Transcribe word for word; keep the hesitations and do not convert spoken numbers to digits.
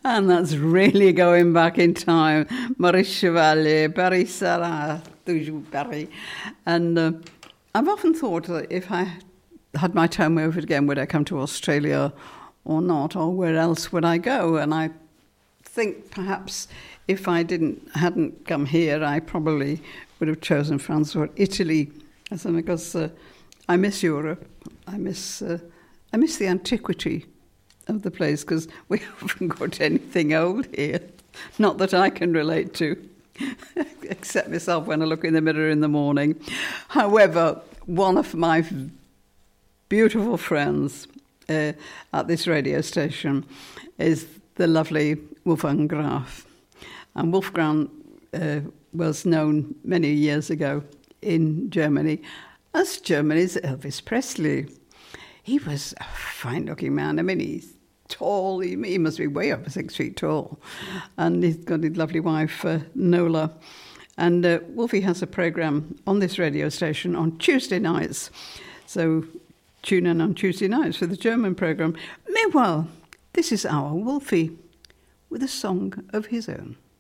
And that's really going back in time. Maurice Chevalier, Barry Sarah, toujours Barry. And uh, I've often thought that if I had my time over again, would I come to Australia or not, or where else would I go? And I think perhaps if I didn't hadn't come here, I probably would have chosen France or Italy, because uh, I miss Europe. I miss uh, I miss the antiquity of the place, because we haven't got anything old here. Not that I can relate to, except myself when I look in the mirror in the morning. However, one of my beautiful friends uh, at this radio station is the lovely Wolfgang Graf. And Wolfgang uh, was known many years ago in Germany as Germany's Elvis Presley. He was a fine-looking man. I mean, he's tall. He, he must be way over six feet tall. And he's got his lovely wife, uh, Nola. And uh, Wolfie has a programme on this radio station on Tuesday nights. So tune in on Tuesday nights for the German programme. Meanwhile, this is our Wolfie with a song of his own.